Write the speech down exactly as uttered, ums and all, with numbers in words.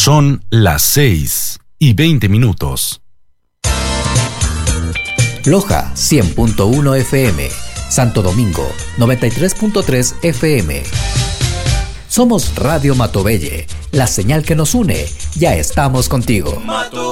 Son las seis y veinte minutos. Loja cien punto uno F M, Santo Domingo noventa y tres punto tres F M. Somos Radio Matobelle, la señal que nos une. Ya estamos contigo.